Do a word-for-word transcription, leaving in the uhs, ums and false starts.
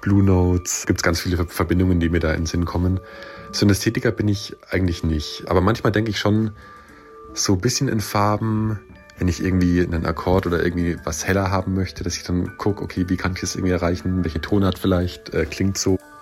Blue Notes. Gibt es ganz viele Verbindungen, die mir da in den Sinn kommen. So ein Ästhetiker bin ich eigentlich nicht. Aber manchmal denke ich schon so ein bisschen in Farben, wenn ich irgendwie einen Akkord oder irgendwie was heller haben möchte, dass ich dann gucke, okay, wie kann ich das irgendwie erreichen? Welche Tonart vielleicht äh, klingt so?